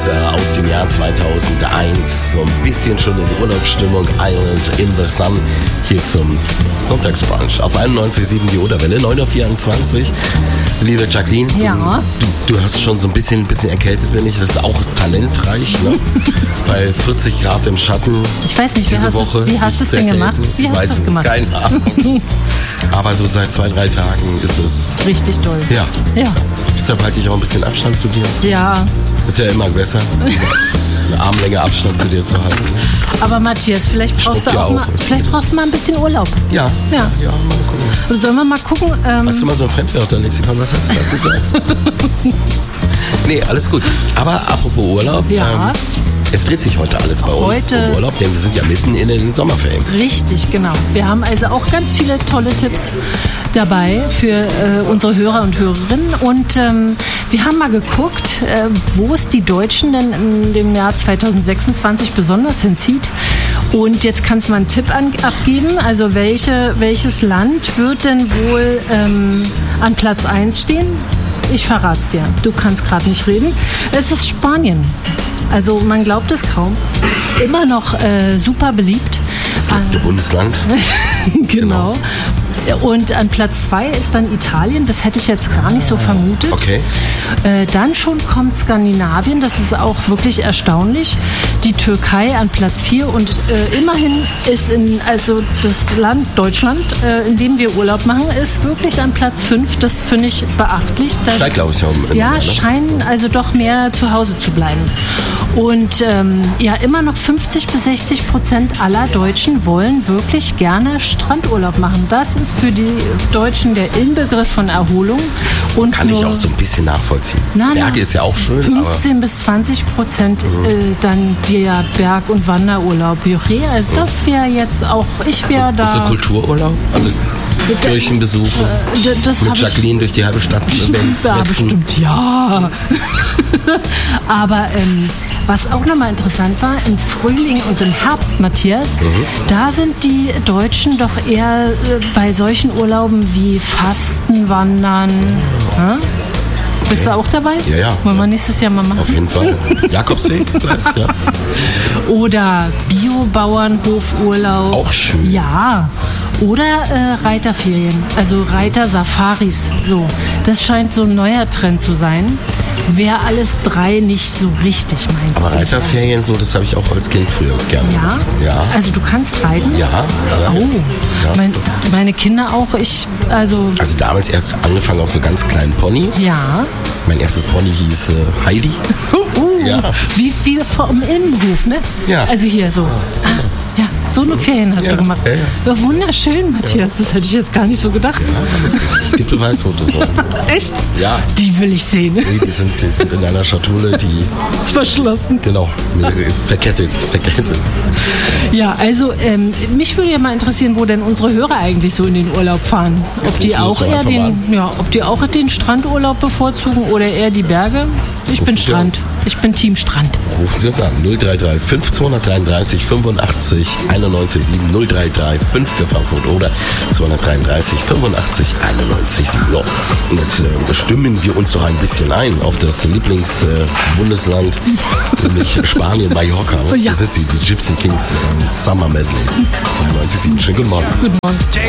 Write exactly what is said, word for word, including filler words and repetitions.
Remix äh, aus dem Jahr zweitausendeins. So ein bisschen schon in die Urlaubsstimmung. Island in the Sun. Hier zum Sonntagsbrunch auf einundneunzig Komma sieben die Oderwelle, neun Uhr vierundzwanzig. Liebe Jacqueline, so, ja. du, du hast schon so ein bisschen, ein bisschen erkältet, bin ich. Das ist auch talentreich, ne? Bei vierzig Grad im Schatten. Ich weiß nicht, wie diese hast Woche, wie hast du es denn gemacht? Wie hast du es gemacht? Keine Ahnung. Aber so seit zwei, drei Tagen ist es richtig doll. Ja. Ja. Deshalb halte ich auch ein bisschen Abstand zu dir. Ja. Ist ja immer besser, eine Armlänge Abstand zu dir zu halten. Aber Matthias, vielleicht brauchst Spuckt du ja auch, auch. mal, vielleicht brauchst du mal ein bisschen Urlaub. Ja. Ja. Ja, mal gucken. Sollen wir mal gucken? Ähm, Hast du mal so ein Fremdwörterlexikon? Was hast du gerade gesagt? Nee, alles gut. Aber apropos Urlaub. Ja. Ähm, es dreht sich heute alles bei uns Heute- um Urlaub, denn wir sind ja mitten in den Sommerferien. Richtig, genau. Wir haben also auch ganz viele tolle Tipps dabei für äh, unsere Hörer und Hörerinnen. Und ähm, wir haben mal geguckt, äh, wo es die Deutschen denn in dem Jahr zweitausendsechsundzwanzig besonders hinzieht. Und jetzt kannst du mal einen Tipp an, abgeben. Also welche, welches Land wird denn wohl ähm, an Platz eins stehen? Ich verrat's dir. Du kannst gerade nicht reden. Es ist Spanien. Also man glaubt es kaum. Immer noch äh, super beliebt. Das letzte Bundesland. Genau. Und an Platz zwei ist dann Italien. Das hätte ich jetzt gar nicht so vermutet. Okay. Äh, dann schon kommt Skandinavien. Das ist auch wirklich erstaunlich. Die Türkei an Platz vier. Und äh, immerhin ist in, also das Land Deutschland, äh, in dem wir Urlaub machen, ist wirklich an Platz fünf. Das finde ich beachtlich. Das, Steigt, glaube ich, auch immer ja, mehr, ne? scheinen also doch mehr zu Hause zu bleiben. Und ähm, ja, immer noch fünfzig bis sechzig Prozent aller Deutschen wollen wirklich gerne Strandurlaub machen. Das ist für die Deutschen der Inbegriff von Erholung. Und Kann ich nur auch so ein bisschen nachvollziehen. Na, na, Berge ist ja auch schön, fünfzehn bis zwanzig Prozent äh, dann der Berg- und Wanderurlaub. Also das wäre jetzt auch, ich wäre aber so da... Kultururlaub? Also Kirchenbesuche? D- das Mit hab ich- Jacqueline durch die halbe Stadt. Ja, wetzen. bestimmt, ja. Aber ähm, was auch nochmal interessant war, im Frühling und im Herbst, Matthias, Mhm. da sind die Deutschen doch eher äh, bei solchen Urlauben wie Fasten, Wandern. Ja? Bist du auch dabei? Ja, ja. Wollen wir nächstes Jahr mal machen? Auf jeden Fall. Jakobsweg gleich, ja. Oder Bio-Bauernhofurlaub. Auch schön. Ja. Oder äh, Reiterferien, also Reiter-Safaris. So, das scheint so ein neuer Trend zu sein. Wäre alles drei nicht so richtig meins. Aber Reiterferien, so, das habe ich auch als Kind früher gerne Ja? gemacht. Ja. Also du kannst reiten? Ja. ja. Oh, Ja. mein, meine Kinder auch. Ich, also, Also damals erst angefangen auf so ganz kleinen Ponys. ja. Mein erstes Pony hieß äh, Heidi. Uh, Ja. Wie, wie vom Innenhof, ne? Ja. Also hier so. Ah, ja, so eine Ferien hast Ja, du gemacht. ja, ja. Ja, wunderschön, Matthias. Das hätte ich jetzt gar nicht so gedacht. Ja, es, es gibt Beweisfotos. So. Echt? Ja. Die will ich sehen. Nee, die sind, die sind in einer Schatulle, die, Ist verschlossen. genau, verkettet, verkettet. Ja, also ähm, mich würde ja mal interessieren, wo denn unsere Hörer eigentlich so in den Urlaub fahren. Ob die rufen auch uns doch eher einfach mal den, ja, ob die auch den Strandurlaub bevorzugen oder eher die Berge. Ich bin Sie Strand. uns. Ich bin Team Strand. Rufen Sie uns an. null drei drei fünf zwei drei drei fünfundachtzig einundneunzig sieben null drei drei fünf für Frankfurt oder zwei drei drei fünfundachtzig einundneunzig sieben. Ja. Und jetzt äh, bestimmen wir uns doch ein bisschen ein auf das Lieblingsbundesland, äh, nämlich Spanien, Mallorca. Ja. Da sind sie, die Gypsy Kings, ähm, Summer Medley. einundneunzig sieben. Schönen guten Morgen. Guten Morgen.